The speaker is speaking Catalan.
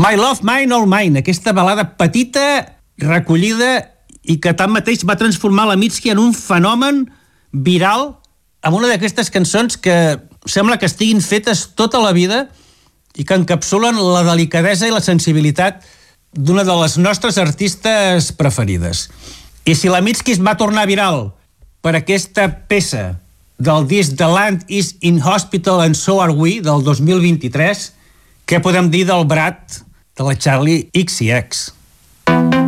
My Love, Mine, All Mine, aquesta balada petita, recollida i que tanmateix va transformar la Mitski en un fenomen viral amb una d'aquestes cançons que sembla que estiguin fetes tota la vida i que encapsulen la delicadesa i la sensibilitat d'una de les nostres artistes preferides. I si la Mitski es va tornar viral per aquesta peça del disc The Land is in Hospital and So Are We, del 2023, què podem dir del brat de la Charli XCX?